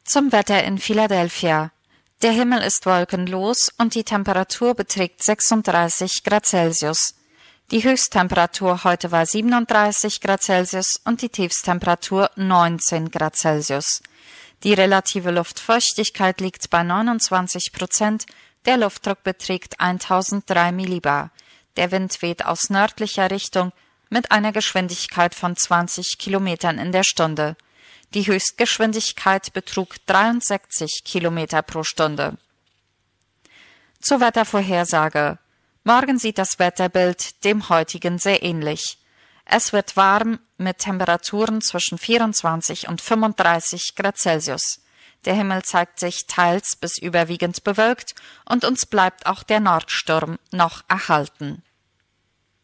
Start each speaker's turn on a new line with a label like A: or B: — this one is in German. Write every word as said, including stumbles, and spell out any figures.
A: Zum Wetter in Philadelphia. Der Himmel ist wolkenlos und die Temperatur beträgt sechsunddreißig Grad Celsius. Die Höchsttemperatur heute war siebenunddreißig Grad Celsius und die Tiefsttemperatur neunzehn Grad Celsius. Die relative Luftfeuchtigkeit liegt bei neunundzwanzig Prozent, der Luftdruck beträgt tausenddrei Millibar. Der Wind weht aus nördlicher Richtung mit einer Geschwindigkeit von zwanzig Kilometern in der Stunde. Die Höchstgeschwindigkeit betrug dreiundsechzig Kilometer pro Stunde. Zur Wettervorhersage. Morgen sieht das Wetterbild dem heutigen sehr ähnlich. Es wird warm mit Temperaturen zwischen vierundzwanzig und fünfunddreißig Grad Celsius. Der Himmel zeigt sich teils bis überwiegend bewölkt und uns bleibt auch der Nordsturm noch erhalten.